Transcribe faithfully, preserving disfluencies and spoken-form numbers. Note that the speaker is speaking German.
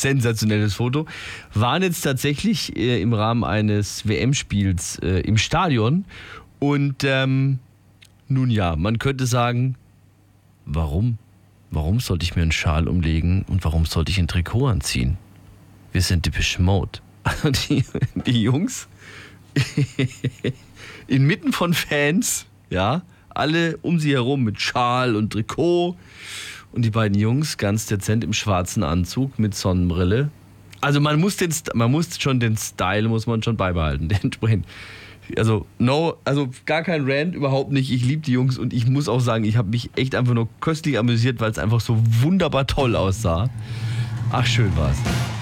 sensationelles Foto, waren jetzt tatsächlich äh, im Rahmen eines W M-Spiels äh, im Stadion. Und ähm, nun ja, man könnte sagen, warum? Warum sollte ich mir einen Schal umlegen und warum sollte ich ein Trikot anziehen? Wir sind Depeche Mode. Die, die Jungs inmitten von Fans, ja, alle um sie herum mit Schal und Trikot und die beiden Jungs ganz dezent im schwarzen Anzug mit Sonnenbrille. Also man muss den, man muss schon den Style muss man schon beibehalten. Dementsprechend, also no, also gar kein Rant, überhaupt nicht. Ich liebe die Jungs und ich muss auch sagen, ich habe mich echt einfach nur köstlich amüsiert, weil es einfach so wunderbar toll aussah. Ach, schön war's.